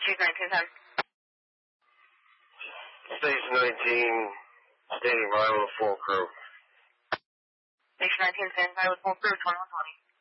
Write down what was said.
Station 1910. Station 19, standing by with full crew. Station 1910, by with full crew, 2120.